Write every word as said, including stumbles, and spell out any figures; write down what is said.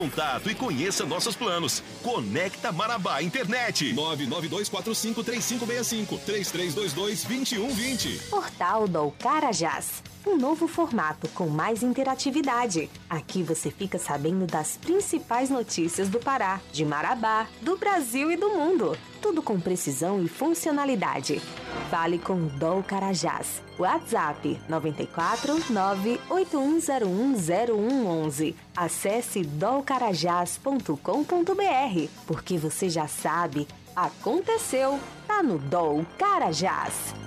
Contato e conheça nossos planos. Conecta Marabá Internet. nove nove dois quatro cinco três cinco seis cinco, três três dois dois, dois um dois zero. Portal do Carajás. Um novo formato com mais interatividade. Aqui você fica sabendo das principais notícias do Pará, de Marabá, do Brasil e do mundo. Tudo com precisão e funcionalidade. Fale com Dol Carajás. WhatsApp nove quatro nove oito um zero um zero um um um. Acesse dol carajás ponto com ponto b r, porque você já sabe, aconteceu, tá no Dol Carajás.